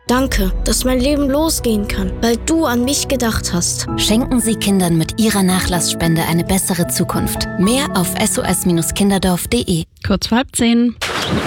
Danke, dass mein Leben losgehen kann, weil du an mich gedacht hast. Schenken Sie Kindern mit Ihrer Nachlassspende eine bessere Zukunft. Mehr auf sos-kinderdorf.de. Kurz vor 9:30.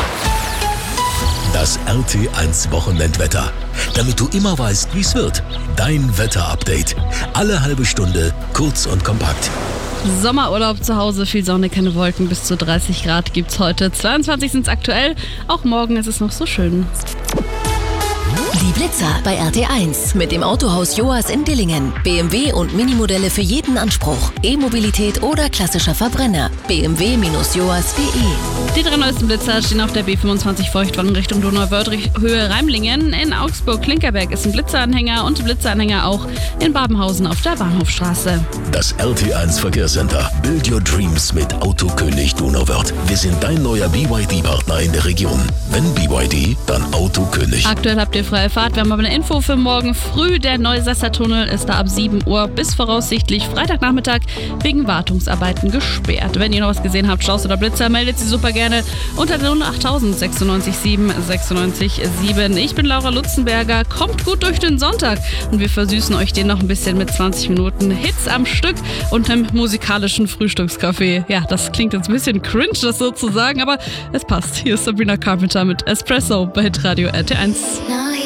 Das RT1 Wochenendwetter. Damit du immer weißt, wie es wird. Dein Wetterupdate. Alle halbe Stunde, kurz und kompakt. Sommerurlaub zu Hause, viel Sonne, keine Wolken, bis zu 30 Grad gibt's heute. 22 sind's aktuell, auch morgen ist es noch so schön. Die Blitzer bei RT1 mit dem Autohaus Joas in Dillingen. BMW und Minimodelle für jeden Anspruch. E-Mobilität oder klassischer Verbrenner. bmw-joas.de. Die 3 neuesten Blitzer stehen auf der B25 Feuchtwangen Richtung Donauwörth, Höhe Reimlingen. In Augsburg-Klinkerberg ist ein Blitzeranhänger und Blitzeranhänger auch in Babenhausen auf der Bahnhofstraße. Das RT1 Verkehrscenter. Build your dreams mit Autokönig Donauwörth. Wir sind dein neuer BYD-Partner in der Region. Wenn BYD, dann Autokönig. Aktuell habt ihr freie Fahrt. Wir haben aber eine Info für morgen früh. Der Neusesser-Tunnel ist da ab 7 Uhr bis voraussichtlich Freitagnachmittag wegen Wartungsarbeiten gesperrt. Wenn ihr noch was gesehen habt, Staus oder Blitzer, meldet sie super gerne unter 08000 96 7 96 7. Ich bin Laura Lutzenberger. Kommt gut durch den Sonntag und wir versüßen euch den noch ein bisschen mit 20 Minuten Hits am Stück und einem musikalischen Frühstückskaffee. Ja, das klingt jetzt ein bisschen cringe, das so zu sagen, aber es passt. Hier ist Sabrina Carpenter mit Espresso bei Radio RT1.